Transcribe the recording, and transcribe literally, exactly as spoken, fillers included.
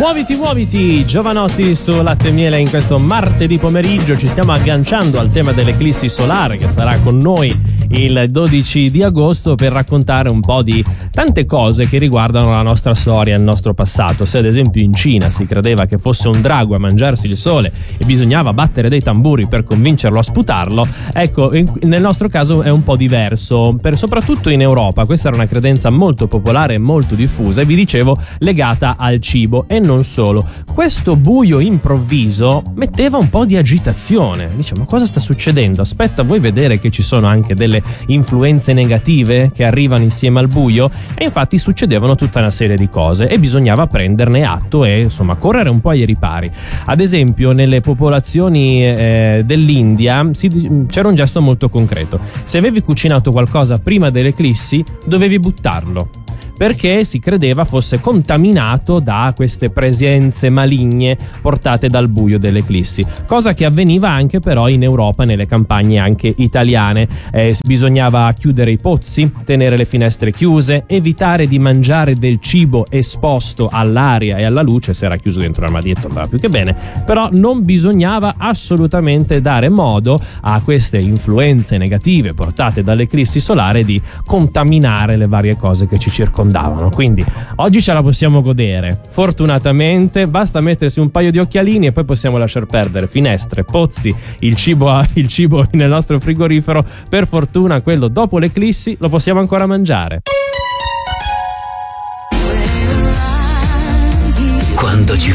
Muoviti, muoviti, Giovanotti su Latte e Miele in questo martedì pomeriggio. Ci stiamo agganciando al tema dell'eclissi solare che sarà con noi il dodici di agosto per raccontare un po' di tante cose che riguardano la nostra storia e il nostro passato. Se ad esempio in Cina si credeva che fosse un drago a mangiarsi il sole e bisognava battere dei tamburi per convincerlo a sputarlo, ecco, in, nel nostro caso è un po' diverso, per, soprattutto in Europa. Questa era una credenza molto popolare e molto diffusa e vi dicevo legata al cibo. E non solo, questo buio improvviso metteva un po' di agitazione. Diciamo, ma cosa sta succedendo? Aspetta, vuoi vedere che ci sono anche delle influenze negative che arrivano insieme al buio? E infatti succedevano tutta una serie di cose e bisognava prenderne atto e insomma correre un po' ai ripari. Ad esempio nelle popolazioni eh, dell'India si, c'era un gesto molto concreto: se avevi cucinato qualcosa prima dell'eclissi dovevi buttarlo, perché si credeva fosse contaminato da queste presenze maligne portate dal buio dell'eclissi, cosa che avveniva anche però in Europa, nelle campagne anche italiane. Eh, bisognava chiudere i pozzi, tenere le finestre chiuse, evitare di mangiare del cibo esposto all'aria e alla luce. Se era chiuso dentro l'armadietto andava più che bene, però non bisognava assolutamente dare modo a queste influenze negative portate dall'eclissi solare di contaminare le varie cose che ci circondavano. Quindi oggi ce la possiamo godere, fortunatamente. Basta mettersi un paio di occhialini e poi possiamo lasciar perdere finestre, pozzi, il cibo, il cibo nel nostro frigorifero. Per fortuna quello dopo l'eclissi lo possiamo ancora mangiare. Quando ci